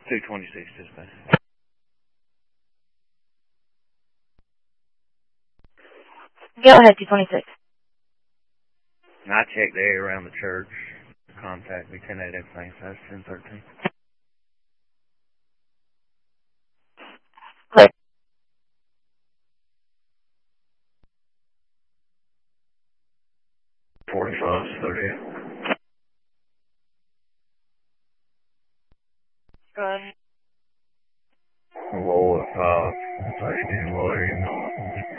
226 dispatch. Go ahead, 226. I checked the area around the church. Contact me, 10-8, everything, so that's 1013. Clear. 45, 38. Go ahead. Lord, safety, Lord.